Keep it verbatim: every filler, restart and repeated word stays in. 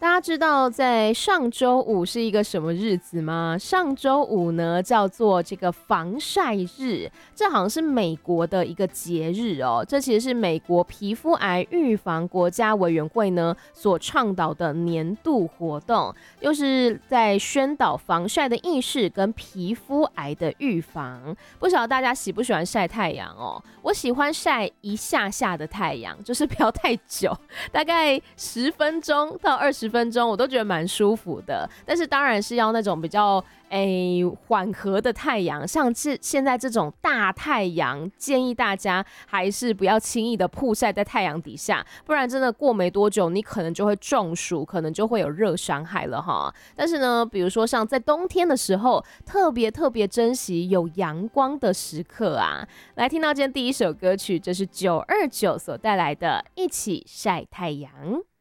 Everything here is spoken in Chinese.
家知道在上周五是一个什么日子吗？上周五呢叫做这个防晒日，这好像是美国的一个节日哦。这其实是美国皮肤癌预防国家委员会呢所倡导的年度活动，又是在宣导防晒的意识跟皮肤癌的预防。不晓得大家喜不喜欢晒太阳哦？我喜欢晒一下下的太阳，就是不要太久，大概十分钟到二十分钟，我都觉得蛮舒服的。但是当然是要那种比较诶缓和的太阳，像这现在这种大太阳，建议大家还是不要轻易的曝晒在太阳底下，不然真的过没多久，你可能就会中暑，可能就会有热伤害了哈。但是呢，比如说像在冬天的时候，特别特别珍惜有阳光的时刻啊。来听到今天第一首歌曲，这是九二九所带来的《一起晒太阳》。